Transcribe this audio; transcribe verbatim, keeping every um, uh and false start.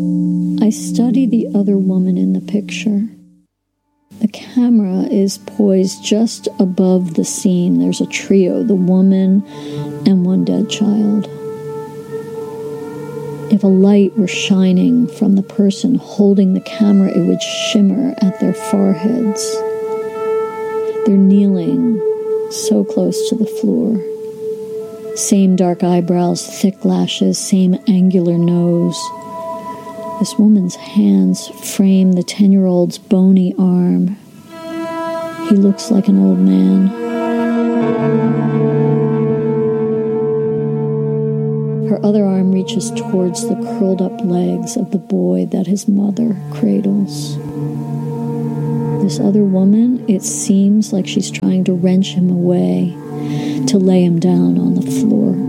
I study the other woman in the picture. The camera is poised just above the scene. There's a trio, the woman and one dead child. If a light were shining from the person holding the camera, it would shimmer at their foreheads. They're kneeling so close to the floor. Same dark eyebrows, thick lashes, same angular nose. This woman's hands frame the ten-year-old's bony arm. He looks like an old man. Her other arm reaches towards the curled-up legs of the boy that his mother cradles. This other woman, it seems like she's trying to wrench him away, to lay him down on the floor.